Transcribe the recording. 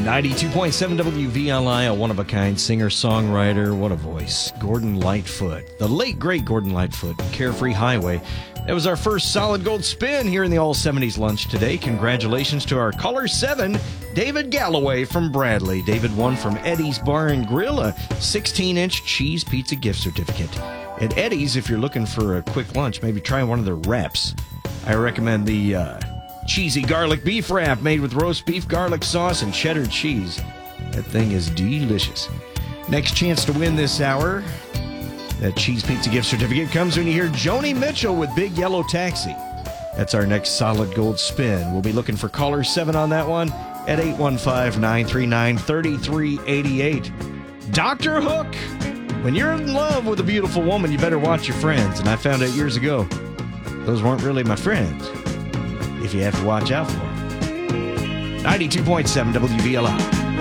92.7 WVLI, a one-of-a-kind singer-songwriter. What a voice. Gordon Lightfoot. The late, great Gordon Lightfoot, Carefree Highway. That was our first solid gold spin here in the All-70s lunch today. Congratulations to our caller 7, David Galloway from Bradley. David won from Eddie's Bar and Grill a 16-inch cheese pizza gift certificate. At Eddie's, if you're looking for a quick lunch, maybe try one of their wraps. I recommend the cheesy garlic beef wrap made with roast beef, garlic sauce, and cheddar cheese. That thing is delicious. Next chance to win this hour, that cheese pizza gift certificate, comes when you hear Joni Mitchell with Big Yellow Taxi. That's our next solid gold spin. We'll be looking for caller 7 on that one at 815-939-3388. Dr. Hook. When you're in love with a beautiful woman, you better watch your friends. And I found out years ago, those weren't really my friends. If you have to watch out for them. 92.7 WVLI.